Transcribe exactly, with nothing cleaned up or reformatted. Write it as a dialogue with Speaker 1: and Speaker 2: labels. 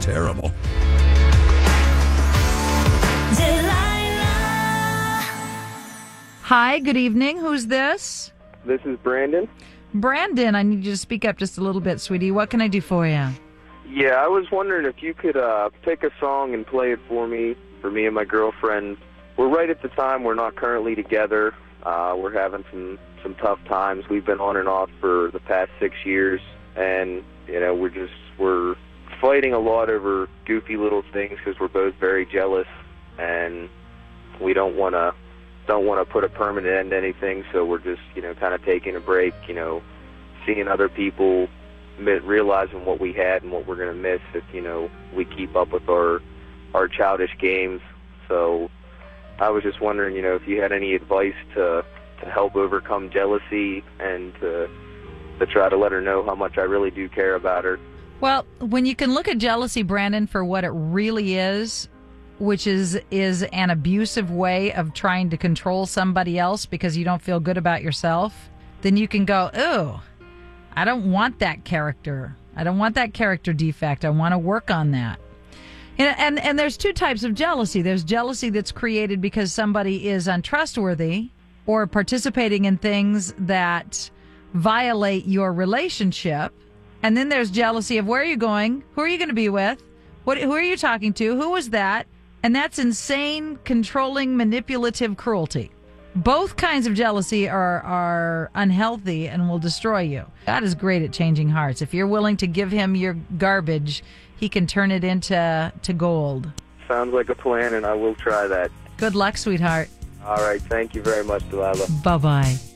Speaker 1: terrible.
Speaker 2: Hi, good evening. Who's this?
Speaker 3: This is Brandon.
Speaker 2: Brandon, I need you to speak up just a little bit, sweetie. What can I do for you?
Speaker 3: Yeah, I was wondering if you could uh, pick a song and play it for me, for me and my girlfriend. We're right at the time. We're not currently together. Uh, we're having some, some tough times. We've been on and off for the past six years, and, you know, we're just, we're fighting a lot over goofy little things because we're both very jealous, and we don't want to don't want to put a permanent end to anything, so we're just, you know, kind of taking a break, you know, seeing other people, realizing what we had and what we're going to miss if, you know, we keep up with our our childish games. So I was just wondering, you know, if you had any advice to to help overcome jealousy and to, to try to let her know how much I really do care about her.
Speaker 2: Well, when you can look at jealousy, Brandon, for what it really is, which is is an abusive way of trying to control somebody else because you don't feel good about yourself, then you can go, ooh, I don't want that character. I don't want that character defect. I want to work on that. And, and, and there's two types of jealousy. There's jealousy that's created because somebody is untrustworthy or participating in things that violate your relationship. And then there's jealousy of where are you going? Who are you going to be with? What, who are you talking to? Who was that? And that's insane, controlling, manipulative cruelty. Both kinds of jealousy are, are unhealthy and will destroy you. God is great at changing hearts. If you're willing to give him your garbage, he can turn it into to gold.
Speaker 3: Sounds like a plan, and I will try that.
Speaker 2: Good luck, sweetheart.
Speaker 3: All right. Thank you very much, Delilah.
Speaker 2: Bye-bye.